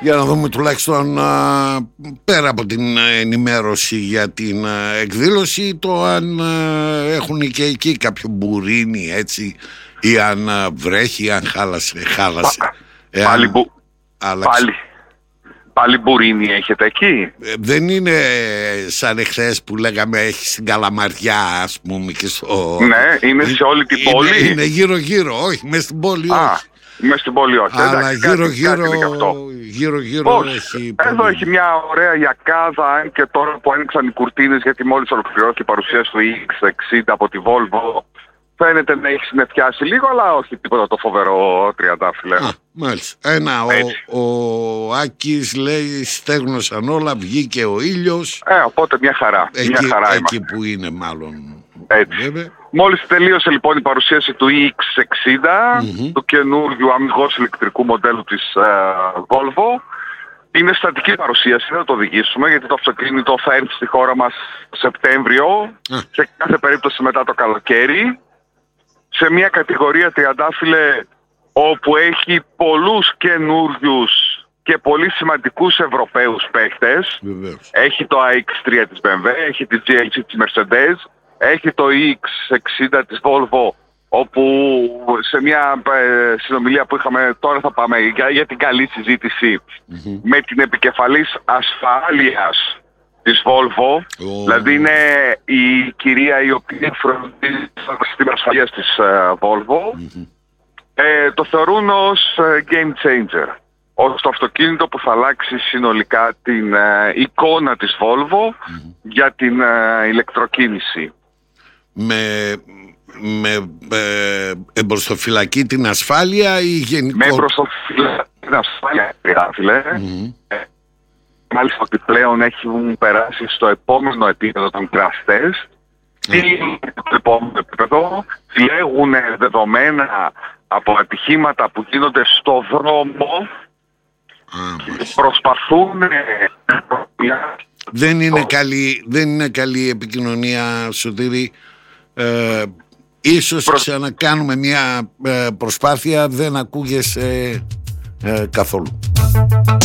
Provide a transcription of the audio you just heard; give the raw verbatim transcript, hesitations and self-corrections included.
Για να δούμε τουλάχιστον α, πέρα από την ενημέρωση για την α, εκδήλωση, το αν α, έχουν και εκεί κάποιο μπουρίνι, έτσι, ή αν α, βρέχει, αν χάλασε, χάλασε. Πα, εάν πάλι, μπου, πάλι, πάλι μπουρίνι έχετε εκεί? ε, δεν είναι σαν εχθές που λέγαμε έχει στην Καλαμαριά, ας πούμε, και στο... Ναι, είναι σε όλη την είναι, πόλη. Είναι γύρω γύρω, όχι μες στην πόλη, Α, όχι. Μες στην πόλη όχι. Αλλά εντάξει, γύρω κάτι, γύρω, κάτι γύρω γύρω Πώς, έχει εδώ πολύ. έχει μια ωραία γιακάδα, αν και τώρα που άνοιξαν οι κουρτίνες, γιατί μόλις ολοκληρώθηκε η παρουσίαση του ι εξ εξήντα από τη Volvo, φαίνεται να έχει συννεφιάσει λίγο, αλλά όχι τίποτα το φοβερό, τριαντάφυλλε. Α, μάλιστα. Ένα, ο, ο Άκης λέει στέγνωσαν όλα, βγήκε ο ήλιος. Ε, οπότε μια χαρά. Εκεί, μια χαρά εκεί που είναι μάλλον. Έτσι. Βέβαια. Μόλις τελείωσε λοιπόν η παρουσίαση του ι εξ εξήντα, Mm-hmm. του καινούριου αμυγός ηλεκτρικού μοντέλου της uh, Volvo. Είναι στατική παρουσίαση, δεν θα το οδηγήσουμε, γιατί το αυτοκίνητο θα έρθει στη χώρα μας Σεπτέμβριο, Ah. σε κάθε περίπτωση μετά το καλοκαίρι, σε μια κατηγορία τριαντάφυλλε όπου έχει πολλούς καινούριους και πολύ σημαντικούς Ευρωπαίους παίχτες. Βεβαίως. Έχει το άι εξ τρία της μπι εμ ντάμπλιου, έχει τη τζι ελ σι της Mercedes, έχει το ι εξ εξήντα της Volvo, όπου σε μια ε, συνομιλία που είχαμε, τώρα θα πάμε για, για την καλή συζήτηση, Mm-hmm. με την επικεφαλής ασφάλειας της Volvo, Oh. δηλαδή είναι η κυρία η οποία φροντίζει το σύστημα ασφαλείας της uh, Volvo, Mm-hmm. ε, το θεωρούν ως uh, game changer, ως το αυτοκίνητο που θα αλλάξει συνολικά την uh, εικόνα της Volvo mm-hmm. για την uh, ηλεκτροκίνηση. Με, με ε, εμπροστοφυλακή την ασφάλεια ή γενικό? Με εμπροστοφυλακή την ασφάλεια, φίλε. Mm-hmm. Ε, μάλιστα ότι πλέον έχουν περάσει στο επόμενο επίπεδο των crash test. Τι είναι το επόμενο επίπεδο? Συλλέγουν δεδομένα από ατυχήματα που γίνονται στο δρόμο Ah, και προσπαθούν... δεν, είναι καλή, δεν είναι καλή η επικοινωνία, Σωτήρη. Ε, ίσως Προς... ξανακάνουμε μια ε, προσπάθεια, δεν ακούγεσαι ε, καθόλου.